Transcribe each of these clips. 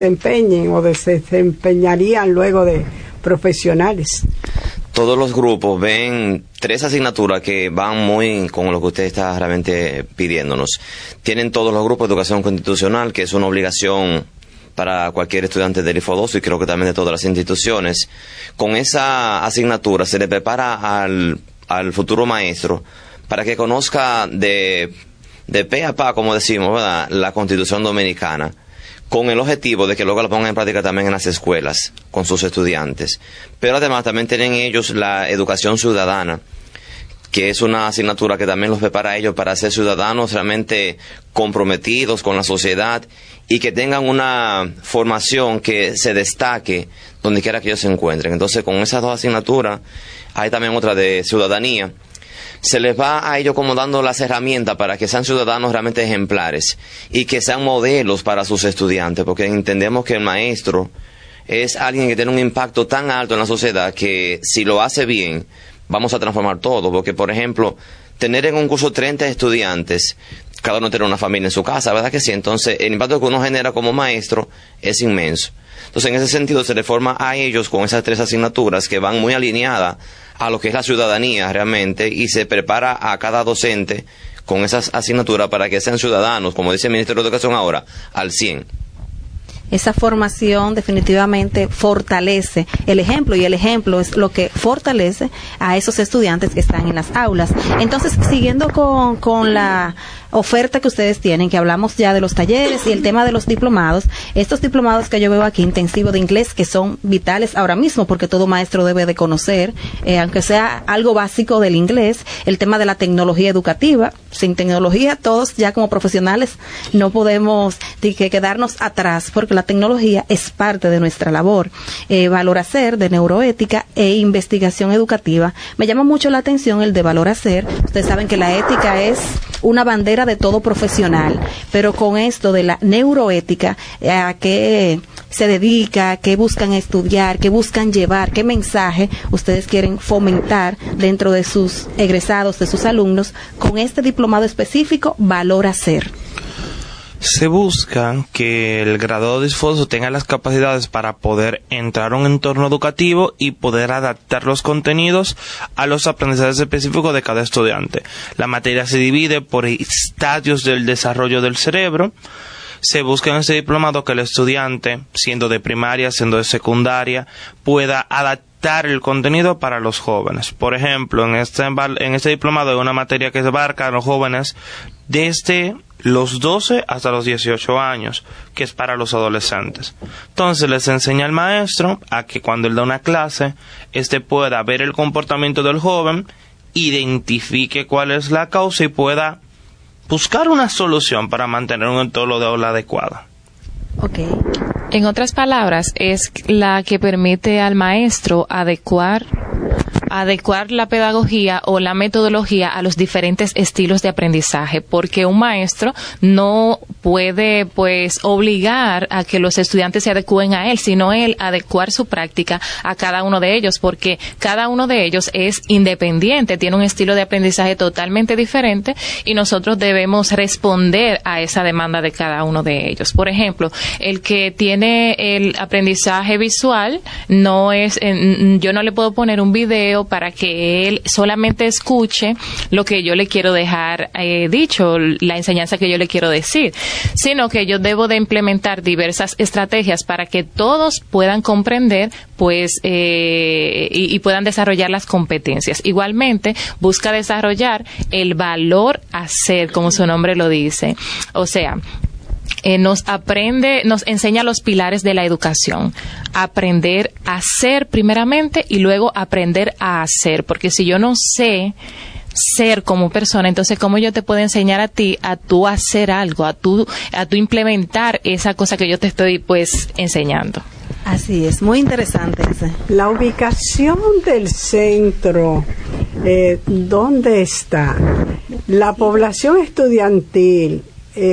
desempeñen o se desempeñarían luego de profesionales. Todos los grupos ven 3 asignaturas que van muy con lo que usted está realmente pidiéndonos. Tienen todos los grupos de educación constitucional, que es una obligación para cualquier estudiante del IFODOSO y creo que también de todas las instituciones. Con esa asignatura se le prepara al futuro maestro para que conozca de pe a pa, como decimos, ¿verdad?, la Constitución Dominicana, con el objetivo de que luego la pongan en práctica también en las escuelas, con sus estudiantes. Pero además también tienen ellos la educación ciudadana, que es una asignatura que también los prepara a ellos para ser ciudadanos realmente comprometidos con la sociedad y que tengan una formación que se destaque donde quiera que ellos se encuentren. Entonces, con esas 2 asignaturas, hay también otra de ciudadanía. Se les va a ellos como dando las herramientas para que sean ciudadanos realmente ejemplares y que sean modelos para sus estudiantes, porque entendemos que el maestro es alguien que tiene un impacto tan alto en la sociedad que si lo hace bien, vamos a transformar todo. Porque, por ejemplo, tener en un curso 30 estudiantes, cada uno tiene una familia en su casa, ¿verdad que sí? Entonces, el impacto que uno genera como maestro es inmenso. Entonces, en ese sentido, se les forma a ellos con esas 3 asignaturas que van muy alineadas a lo que es la ciudadanía realmente, y se prepara a cada docente con esas asignaturas para que sean ciudadanos, como dice el Ministerio de Educación ahora, al 100%. Esa formación definitivamente fortalece el ejemplo, y el ejemplo es lo que fortalece a esos estudiantes que están en las aulas. Entonces, siguiendo con la oferta que ustedes tienen, que hablamos ya de los talleres y el tema de los diplomados, estos diplomados que yo veo aquí, intensivo de inglés, que son vitales ahora mismo, porque todo maestro debe de conocer, aunque sea algo básico del inglés, el tema de la tecnología educativa. Sin tecnología, todos ya como profesionales no podemos quedarnos atrás, porque la tecnología es parte de nuestra labor. Valor Hacer, de neuroética e investigación educativa. Me llama mucho la atención el de Valor Hacer. Ustedes saben que la ética es una bandera de todo profesional, pero con esto de la neuroética, ¿a qué se dedica? ¿Qué buscan estudiar? ¿Qué buscan llevar? ¿Qué mensaje ustedes quieren fomentar dentro de sus egresados, de sus alumnos, con este diplomado específico, Valor Hacer? Se busca que el graduado de IFODOSO tenga las capacidades para poder entrar a un entorno educativo y poder adaptar los contenidos a los aprendizajes específicos de cada estudiante. La materia se divide por estadios del desarrollo del cerebro. Se busca en este diplomado que el estudiante, siendo de primaria, siendo de secundaria, pueda adaptar el contenido para los jóvenes. Por ejemplo, en este diplomado hay una materia que abarca a los jóvenes desde los 12 hasta los 18 años, que es para los adolescentes. Entonces les enseña al maestro a que cuando él da una clase, pueda ver el comportamiento del joven, identifique cuál es la causa y pueda buscar una solución para mantener un entorno de aula adecuado. Okay. En otras palabras, es la que permite al maestro adecuar la pedagogía o la metodología a los diferentes estilos de aprendizaje, porque un maestro no puede obligar a que los estudiantes se adecúen a él, sino él adecuar su práctica a cada uno de ellos, porque cada uno de ellos es independiente, tiene un estilo de aprendizaje totalmente diferente y nosotros debemos responder a esa demanda de cada uno de ellos. Por ejemplo, el que tiene el aprendizaje visual yo no le puedo poner un video para que él solamente escuche lo que yo le quiero dejar dicho, la enseñanza que yo le quiero decir, sino que yo debo de implementar diversas estrategias para que todos puedan comprender y puedan desarrollar las competencias. Igualmente, busca desarrollar el valor hacer, como su nombre lo dice. O sea, nos enseña los pilares de la educación. Aprender a ser primeramente y luego aprender a hacer. Porque si yo no sé ser como persona, entonces ¿cómo yo te puedo enseñar a ti a tú hacer algo, a tú implementar esa cosa que yo te estoy enseñando? Así es, muy interesante ese. La ubicación del centro, ¿dónde está? La población estudiantil,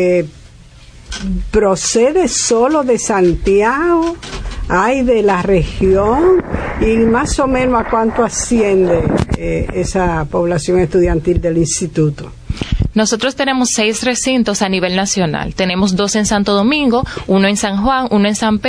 ¿procede solo de Santiago? ¿Hay de la región? ¿Y más o menos a cuánto asciende esa población estudiantil del instituto? Nosotros tenemos 6 recintos a nivel nacional. Tenemos 2 en Santo Domingo, 1 en San Juan, 1 en San Pedro